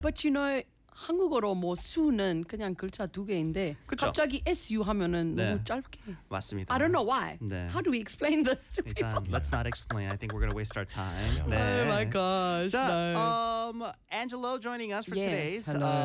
But you know, 한국어로 뭐 수는 그냥 글자 두 개인데 그쵸? 갑자기 SU 하면은 네. 너무 짧게. 맞습니다. I don't know why. 네. How do we explain this to people? 일단 let's not explain. I think we're gonna waste our time. Oh my gosh. 자, no. Angelo joining us for Yes, today's hello.